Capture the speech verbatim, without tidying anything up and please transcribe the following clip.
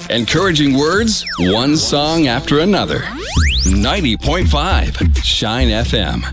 Encouraging words, one song after another. ninety point five Shine F M.